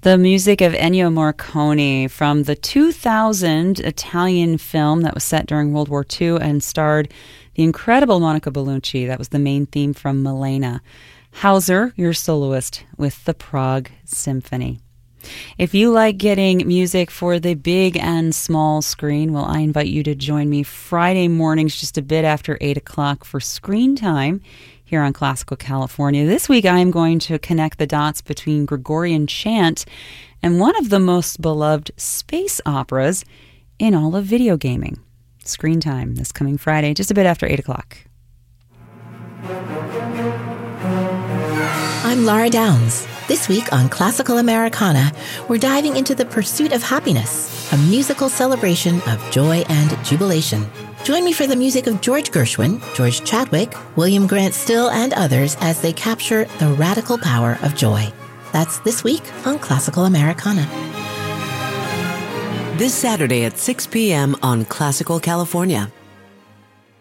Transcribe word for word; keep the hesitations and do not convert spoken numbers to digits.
The music of Ennio Morricone from the two thousand Italian film that was set during World War Two and starred the incredible Monica Bellucci. That was the main theme from Milena. Hauser, your soloist, with the Prague Symphony. If you like getting music for the big and small screen, well, I invite you to join me Friday mornings just a bit after eight o'clock for Screen Time here on Classical California. This week I am going to connect the dots between Gregorian chant and one of the most beloved space operas in all of video gaming. Screen Time this coming Friday, just a bit after eight o'clock. I'm Laura Downs. This week on Classical Americana, we're diving into the pursuit of happiness, a musical celebration of joy and jubilation. Join me for the music of George Gershwin, George Chadwick, William Grant Still, and others as they capture the radical power of joy. That's this week on Classical Americana. This Saturday at six p.m. on Classical California.